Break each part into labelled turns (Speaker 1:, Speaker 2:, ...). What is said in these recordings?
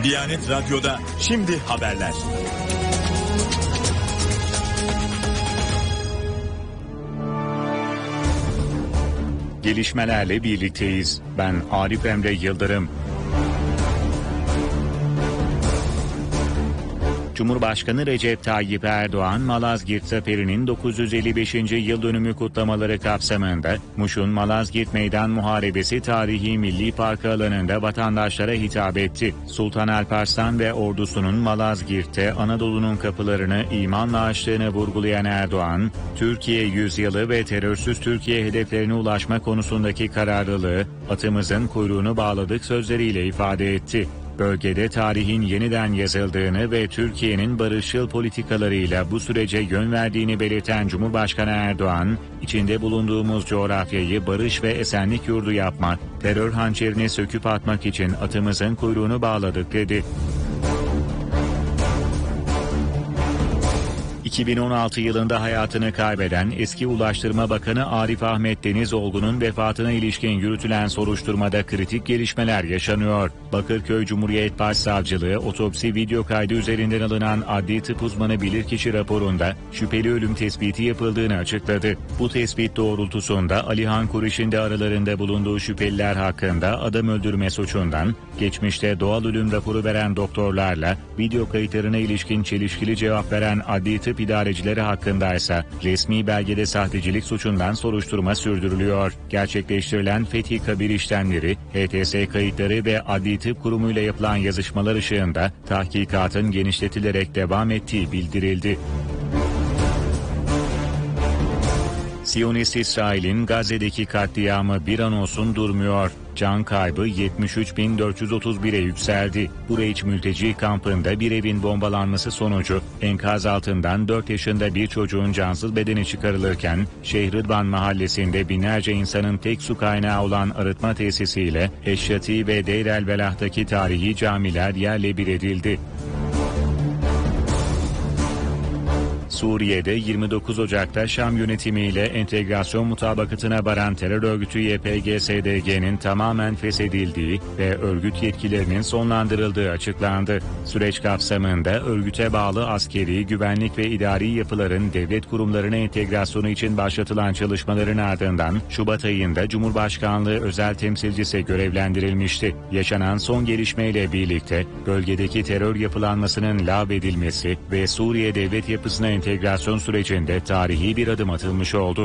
Speaker 1: Diyanet Radyo'da şimdi haberler.
Speaker 2: Gelişmelerle birlikteyiz. Ben Arif Emre Yıldırım. Cumhurbaşkanı Recep Tayyip Erdoğan, Malazgirt Zaferi'nin 955. yıl dönümü kutlamaları kapsamında Muş'un Malazgirt Meydan Muharebesi Tarihi Milli Parkı alanında vatandaşlara hitap etti. Sultan Alparslan ve ordusunun Malazgirt'te Anadolu'nun kapılarını imanla açtığını vurgulayan Erdoğan, Türkiye yüzyılı ve terörsüz Türkiye hedeflerine ulaşma konusundaki kararlılığı, atımızın kuyruğunu bağladık sözleriyle ifade etti. Bölgede tarihin yeniden yazıldığını ve Türkiye'nin barışçıl politikalarıyla bu sürece yön verdiğini belirten Cumhurbaşkanı Erdoğan, içinde bulunduğumuz coğrafyayı barış ve esenlik yurdu yapmak, terör hançerini söküp atmak için atımızın kuyruğunu bağladık dedi. 2016 yılında hayatını kaybeden eski Ulaştırma Bakanı Arif Ahmet Denizolgu'nun vefatına ilişkin yürütülen soruşturmada kritik gelişmeler yaşanıyor. Bakırköy Cumhuriyet Başsavcılığı otopsi video kaydı üzerinden alınan adli tıp uzmanı bilirkişi raporunda şüpheli ölüm tespiti yapıldığını açıkladı. Bu tespit doğrultusunda Alihan Kuriş'in de aralarında bulunduğu şüpheliler hakkında adam öldürme suçundan, geçmişte doğal ölüm raporu veren doktorlarla video kayıtlarına ilişkin çelişkili cevap veren adli tıp idarecileri hakkındaysa resmi belgede sahtecilik suçundan soruşturma sürdürülüyor. Gerçekleştirilen Fethi Kabir işlemleri, HTS kayıtları ve Adli Tıp Kurumu ile yapılan yazışmalar ışığında tahkikatın genişletilerek devam ettiği bildirildi. Siyonist İsrail'in Gazze'deki katliamı bir an olsun durmuyor. Can kaybı 73.431'e yükseldi. Bureç mülteci kampında bir evin bombalanması sonucu enkaz altından 4 yaşında bir çocuğun cansız bedeni çıkarılırken Şeyh Rıdvan mahallesinde binlerce insanın tek su kaynağı olan arıtma tesisiyle Eşşati ve Deir el Belah'taki tarihi camiler yerle bir edildi. Suriye'de 29 Ocak'ta Şam yönetimiyle entegrasyon mutabakatına varan terör örgütü YPG-SDG'nin tamamen feshedildiği ve örgüt yetkilerinin sonlandırıldığı açıklandı. Süreç kapsamında örgüte bağlı askeri, güvenlik ve idari yapıların devlet kurumlarına entegrasyonu için başlatılan çalışmaların ardından Şubat ayında Cumhurbaşkanlığı özel temsilcisi görevlendirilmişti. Yaşanan son gelişmeyle birlikte bölgedeki terör yapılanmasının lağvedilmesi ve Suriye devlet yapısına entegrasyon sürecinde tarihi bir adım atılmış oldu.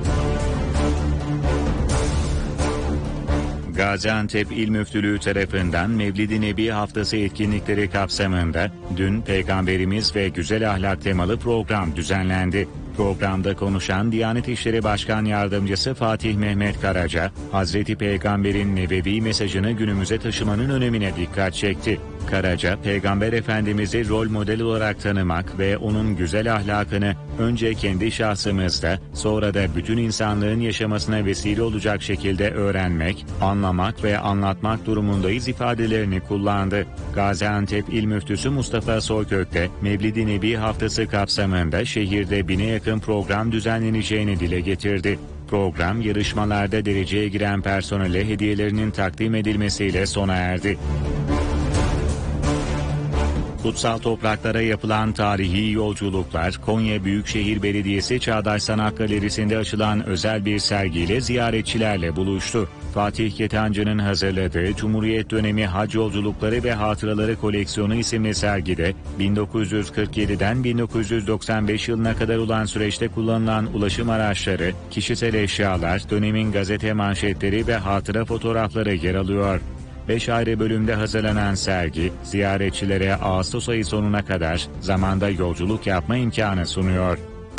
Speaker 2: Gaziantep İl Müftülüğü tarafından Mevlid-i Nebi Haftası etkinlikleri kapsamında dün Peygamberimiz ve Güzel Ahlak temalı program düzenlendi. Programda konuşan Diyanet İşleri Başkan Yardımcısı Fatih Mehmet Karaca, Hazreti Peygamber'in nebevi mesajını günümüze taşımanın önemine dikkat çekti. Karaca, Peygamber Efendimiz'i rol model olarak tanımak ve onun güzel ahlakını önce kendi şahsımızda, sonra da bütün insanlığın yaşamasına vesile olacak şekilde öğrenmek, anlamak ve anlatmak durumundayız ifadelerini kullandı. Gaziantep İl Müftüsü Mustafa Soykök de Mevlid-i Nebi Haftası kapsamında şehirde 1000'e yakın program düzenleneceğini dile getirdi. Program yarışmalarda dereceye giren personele hediyelerinin takdim edilmesiyle sona erdi. Kutsal topraklara yapılan tarihi yolculuklar, Konya Büyükşehir Belediyesi Çağdaş Sanat Galerisi'nde açılan özel bir sergiyle ziyaretçilerle buluştu. Fatih Ketancı'nın hazırladığı Cumhuriyet Dönemi Hac Yolculukları ve Hatıraları Koleksiyonu isimli sergide 1947'den 1995 yılına kadar olan süreçte kullanılan ulaşım araçları, kişisel eşyalar, dönemin gazete manşetleri ve hatıra fotoğrafları yer alıyor. 5 ayrı bölümde hazırlanan sergi, ziyaretçilere Ağustos ayı sonuna kadar zamanda yolculuk yapma imkanı sunuyor.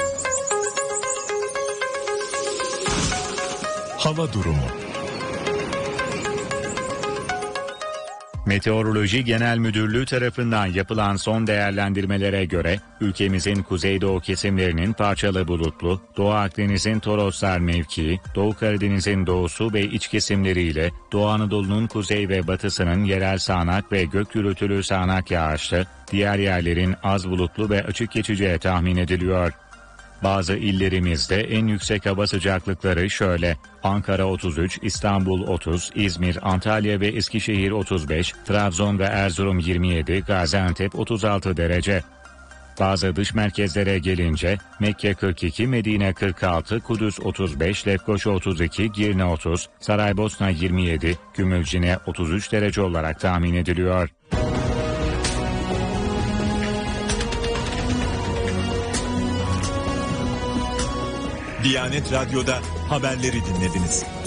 Speaker 1: Hava durumu.
Speaker 2: Meteoroloji Genel Müdürlüğü tarafından yapılan son değerlendirmelere göre ülkemizin kuzeydoğu kesimlerinin parçalı bulutlu, Doğu Akdeniz'in Toroslar mevkii, Doğu Karadeniz'in doğusu ve iç kesimleriyle Doğu Anadolu'nun kuzey ve batısının yerel sağanak ve gök gürültülü sağanak yağışlı, diğer yerlerin az bulutlu ve açık geçeceği tahmin ediliyor. Bazı illerimizde en yüksek hava sıcaklıkları şöyle: Ankara 33, İstanbul 30, İzmir, Antalya ve Eskişehir 35, Trabzon ve Erzurum 27, Gaziantep 36 derece. Bazı dış merkezlere gelince Mekke 42, Medine 46, Kudüs 35, Lefkoşa 32, Girne 30, Saraybosna 27, Gümülcine 33 derece olarak tahmin ediliyor.
Speaker 1: Diyanet Radyo'da haberleri dinlediniz.